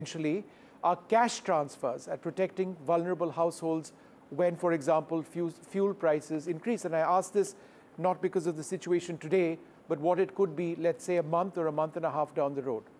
essentially are cash transfers at protecting vulnerable households when, for example, fuel prices increase. And I ask this not because of the situation today, but what it could be, let's say, a month or a month and a half down the road.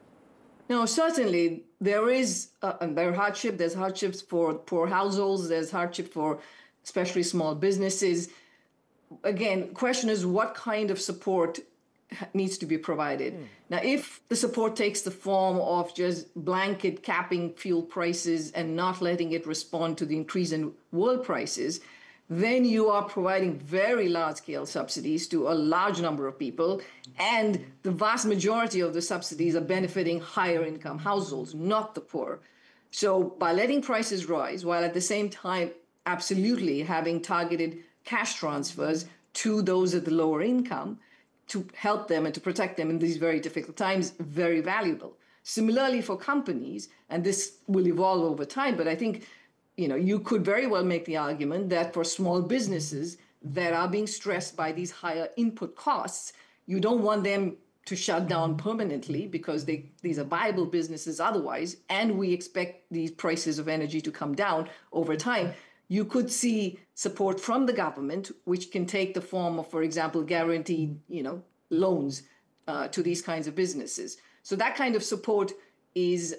No, certainly there is there hardship. There's hardships for poor households. There's hardship for especially small businesses. Again, question is what kind of support needs to be provided. Now, if the support takes the form of just blanket capping fuel prices and not letting it respond to the increase in world prices, then you are providing very large-scale subsidies to a large number of people, and the vast majority of the subsidies are benefiting higher-income households, not the poor. So by letting prices rise, while at the same time absolutely having targeted cash transfers to those at the lower income to help them and to protect them in these very difficult times, very valuable. Similarly for companies, and this will evolve over time, but I think you could very well make the argument that for small businesses that are being stressed by these higher input costs, you don't want them to shut down permanently because these are viable businesses otherwise, and we expect these prices of energy to come down over time. You could see support from the government, which can take the form of, for example, guaranteed loans to these kinds of businesses. So that kind of support is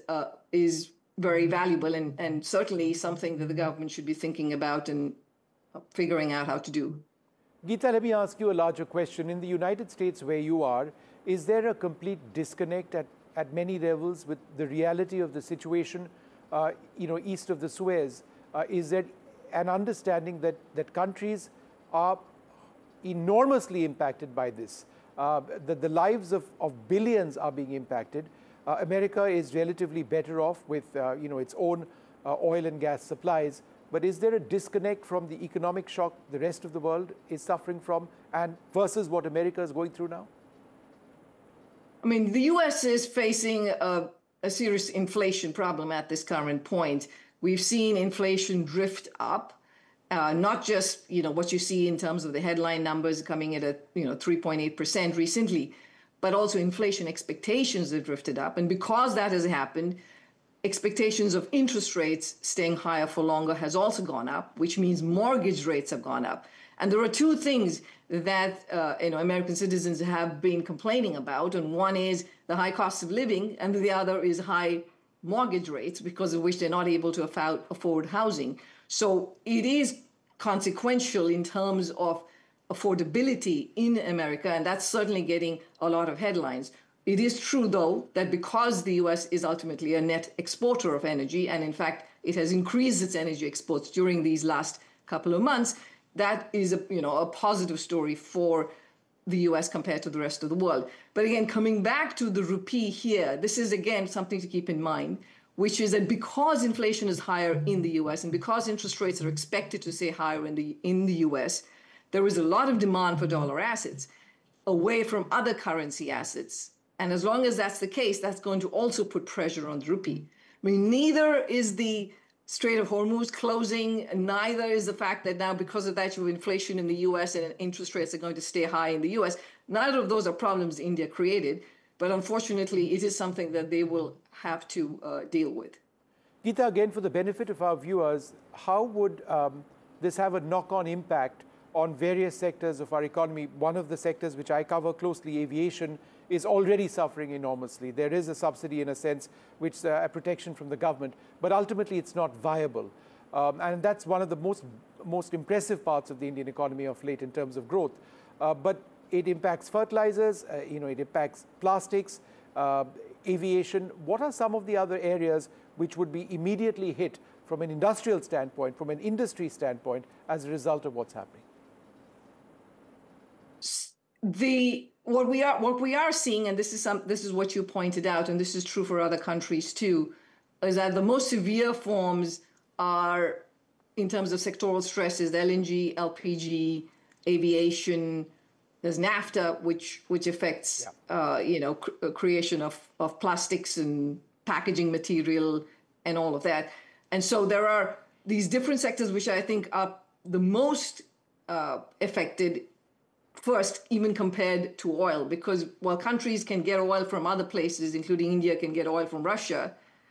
very valuable and certainly something that the government should be thinking about and figuring out how to do. Geeta, let me ask you a larger question. In the United States where you are, is there a complete disconnect at many levels with the reality of the situation east of the Suez? Is there an understanding that countries are enormously impacted by this, that the lives of billions are being impacted? America is relatively better off with its own oil and gas supplies. But is there a disconnect from the economic shock the rest of the world is suffering from and versus what America is going through now? I mean, the U.S. is facing a serious inflation problem at this current point. We've seen inflation drift up, not just what you see in terms of the headline numbers coming at 3.8% recently, but also inflation expectations have drifted up. And because that has happened, expectations of interest rates staying higher for longer has also gone up, which means mortgage rates have gone up. And there are two things that American citizens have been complaining about, and one is the high cost of living, and the other is high mortgage rates, because of which they're not able to afford housing. So it is consequential in terms of affordability in America, and that's certainly getting a lot of headlines. It is true, though, that because the U.S. is ultimately a net exporter of energy, and in fact, it has increased its energy exports during these last couple of months, that is a positive story for the U.S. compared to the rest of the world. But again, coming back to the rupee here, this is, again, something to keep in mind, which is that because inflation is higher in the U.S. and because interest rates are expected to stay higher in the U.S., there is a lot of demand for dollar assets away from other currency assets. And as long as that's the case, that's going to also put pressure on the rupee. I mean, neither is the Strait of Hormuz closing, neither is the fact that now because of that you have inflation in the U.S. and interest rates are going to stay high in the U.S. Neither of those are problems India created, but unfortunately it is something that they will have to deal with. Geeta, again, for the benefit of our viewers, how would this have a knock-on impact on various sectors of our economy? One of the sectors which I cover closely, aviation, is already suffering enormously. There is a subsidy in a sense, which a protection from the government, but ultimately it's not viable. And that's one of the most impressive parts of the Indian economy of late in terms of growth. But it impacts fertilizers, it impacts plastics, aviation. What are some of the other areas which would be immediately hit from an industrial standpoint, from an industry standpoint, as a result of what's happening? What we are seeing, and this is what you pointed out, and this is true for other countries too, is that the most severe forms are, in terms of sectoral stresses, LNG, LPG, aviation. There's NAFTA, which affects creation of plastics and packaging material and all of that. And so there are these different sectors which I think are the most affected first, even compared to oil, because while countries can get oil from other places, including India can get oil from Russia,